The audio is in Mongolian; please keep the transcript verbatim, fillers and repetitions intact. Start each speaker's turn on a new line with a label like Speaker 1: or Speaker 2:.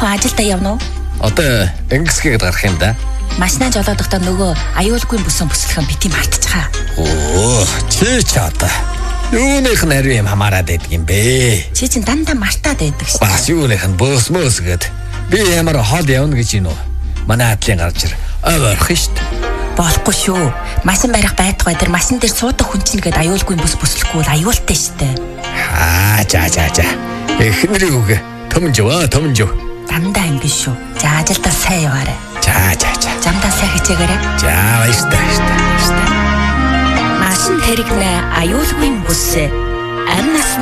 Speaker 1: Саяхан ажилдаа явна уу?
Speaker 2: Одоо ингэсгээд гарах юм да.
Speaker 1: Машинаа жолоодохдоо нөгөө аюулгүй бүсэн бүслэхэн бити мартчихаа.
Speaker 2: Оо, чи ч одоо юуных нь ариу юм хамаарад байдаг юм бэ?
Speaker 1: Чи чинь дандаа мартаад байдаг шүү.
Speaker 2: Бас юуных нь бөөс мөөс гээд би ямар хол явна гэж юм уу? Манай адлын гарч ир ойрох шүү дээ.
Speaker 1: Болохгүй шүү. Машин барих байтугай дээр машин дээр суудаг хүн чинь гээд аюулгүй бүс бүслэхгүй бол аюултай шүү дээ.
Speaker 2: Аа, за за за. Эхнэрийг үгэ. Төмжөө, төмжөө.
Speaker 1: Дандаа ингэ шүү. За ажилдаа сайн яваарай.
Speaker 2: За за за.
Speaker 1: Замдаа сайн хичээгээрэй.
Speaker 2: За баярлалаа. Баярлалаа.
Speaker 1: Машин хэрэгнэ аюулгүй бүс. Амнаас